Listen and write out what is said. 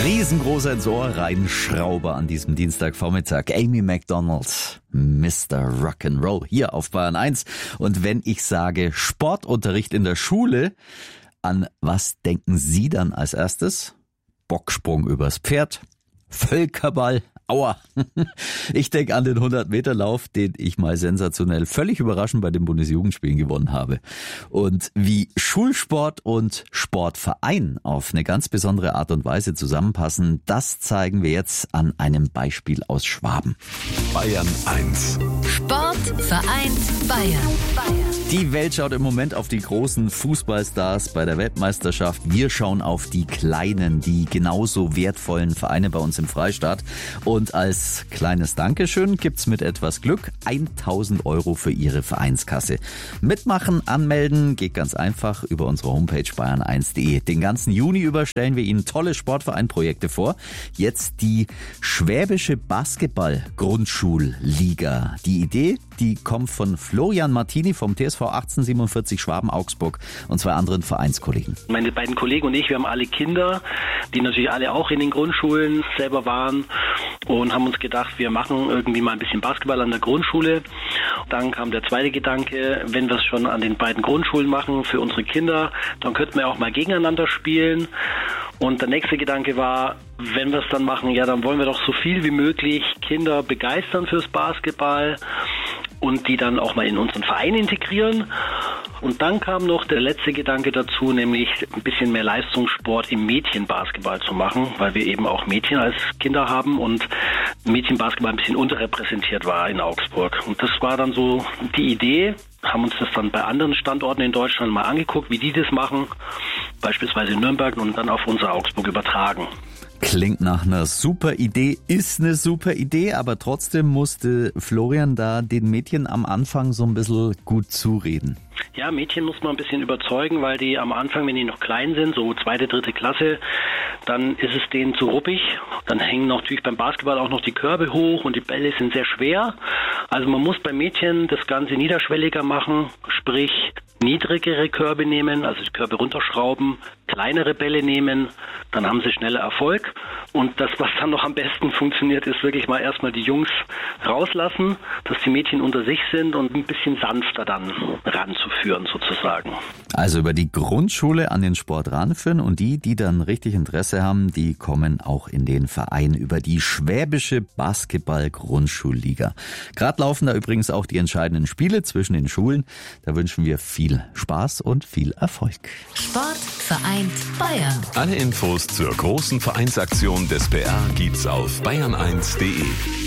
Riesengroßer ins Ohr reinschrauber an diesem Dienstagvormittag. Amy Macdonald, Mr. Rock'n'Roll, hier auf Bayern 1. Und wenn ich sage Sportunterricht in der Schule, an was denken Sie dann als erstes? Bocksprung übers Pferd, Völkerball, aua. Ich denke an den 100-Meter-Lauf, den ich mal sensationell, völlig überraschend bei den Bundesjugendspielen gewonnen habe. Und wie Schulsport und Sportverein auf eine ganz besondere Art und Weise zusammenpassen, das zeigen wir jetzt an einem Beispiel aus Schwaben. Bayern 1. Sport vereint Bayern. Die Welt schaut im Moment auf die großen Fußballstars bei der Weltmeisterschaft. Wir schauen auf die kleinen, die genauso wertvollen Vereine bei uns im Freistaat. Und als kleines Dankeschön gibt's mit etwas Glück 1.000 € für Ihre Vereinskasse. Mitmachen, anmelden geht ganz einfach über unsere Homepage bayern1.de. Den ganzen Juni über stellen wir Ihnen tolle Sportvereinprojekte vor. Jetzt die Schwäbische Basketball-Grundschulliga. Die Idee, die kommt von Florian Martini vom TSV 1847 Schwaben-Augsburg und zwei anderen Vereinskollegen. Meine beiden Kollegen und ich, wir haben alle Kinder, die natürlich alle auch in den Grundschulen selber waren und haben uns gedacht, wir machen irgendwie mal ein bisschen Basketball an der Grundschule. Dann kam der zweite Gedanke, wenn wir es schon an den beiden Grundschulen machen für unsere Kinder, dann könnten wir auch mal gegeneinander spielen. Und der nächste Gedanke war, wenn wir es dann machen, ja, dann wollen wir doch so viel wie möglich Kinder begeistern fürs Basketball und die dann auch mal in unseren Verein integrieren. Und dann kam noch der letzte Gedanke dazu, nämlich ein bisschen mehr Leistungssport im Mädchenbasketball zu machen, weil wir eben auch Mädchen als Kinder haben und Mädchenbasketball ein bisschen unterrepräsentiert war in Augsburg. Und das war dann so die Idee, haben uns das dann bei anderen Standorten in Deutschland mal angeguckt, wie die das machen, beispielsweise in Nürnberg und dann auf unser Augsburg übertragen. Klingt nach einer super Idee, ist eine super Idee, aber trotzdem musste Florian da den Mädchen am Anfang so ein bisschen gut zureden. Ja, Mädchen muss man ein bisschen überzeugen, weil die am Anfang, wenn die noch klein sind, so 2., 3. Klasse, dann ist es denen zu ruppig. Dann hängen natürlich beim Basketball auch noch die Körbe hoch und die Bälle sind sehr schwer. Also man muss bei Mädchen das Ganze niederschwelliger machen, sprich niedrigere Körbe nehmen, also die Körbe runterschrauben, kleinere Bälle nehmen, dann haben sie schneller Erfolg. Und das, was dann noch am besten funktioniert, ist wirklich mal erstmal die Jungs rauslassen, dass die Mädchen unter sich sind und ein bisschen sanfter dann ranzuführen sozusagen. Also über die Grundschule an den Sport ranführen und die dann richtig Interesse haben, die kommen auch in den Verein über die Schwäbische Basketball-Grundschulliga. Gerade laufen da übrigens auch die entscheidenden Spiele zwischen den Schulen. Da wünschen wir viel Spaß und viel Erfolg. Sport vereint Bayern. Alle Infos zur großen Vereinsaktion des BR gibt's auf bayern1.de.